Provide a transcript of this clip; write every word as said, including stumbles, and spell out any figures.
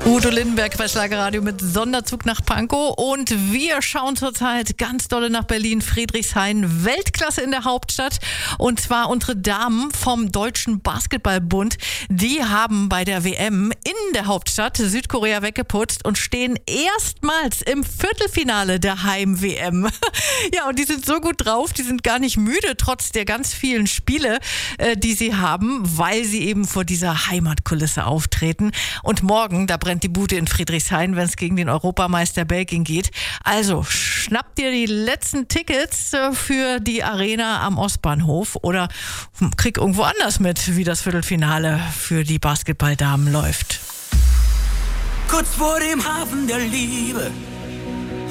Udo Lindenberg bei Schlagerradio mit Sonderzug nach Pankow und wir schauen zurzeit ganz dolle nach Berlin, Friedrichshain, Weltklasse in der Hauptstadt und zwar unsere Damen vom Deutschen Basketballbund, die haben bei der W M in der Hauptstadt Südkorea weggeputzt und stehen erstmals im Viertelfinale der Heim-W M. Ja, und die sind so gut drauf, die sind gar nicht müde, trotz der ganz vielen Spiele, äh, die sie haben, weil sie eben vor dieser Heimatkulisse auftreten. Und morgen, da brennt die Bude in Friedrichshain, wenn es gegen den Europameister Belgien geht. Also schnappt dir die letzten Tickets für die Arena am Ostbahnhof oder krieg irgendwo anders mit, wie das Viertelfinale für die Basketballdamen läuft. Kurz vor dem Hafen der Liebe